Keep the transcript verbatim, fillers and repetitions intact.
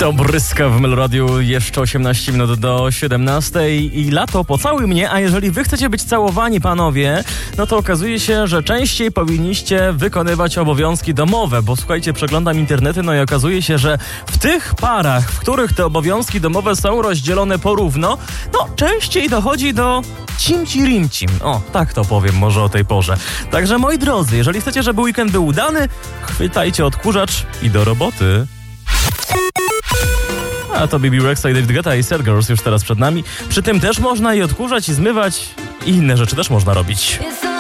To bryska w Meloradiu, jeszcze osiemnaście minut do siedemnastej i lato pocałuj mnie, a jeżeli wy chcecie być całowani, panowie, no to okazuje się, że częściej powinniście wykonywać obowiązki domowe, bo słuchajcie, przeglądam internety, no i okazuje się, że w tych parach, w których te obowiązki domowe są rozdzielone porówno, no częściej dochodzi do cimci-rimcim. O, tak to powiem może o tej porze. Także moi drodzy, jeżeli chcecie, żeby weekend był udany, chwytajcie odkurzacz i do roboty. A to Bibi Rexa i David Guetta i Sad Girls już teraz przed nami. Przy tym też można i odkurzać, i zmywać, i inne rzeczy też można robić.